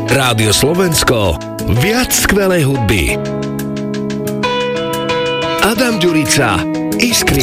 Rádio Slovensko, viac skvelej hudby. Adam Ďurica, Iskry.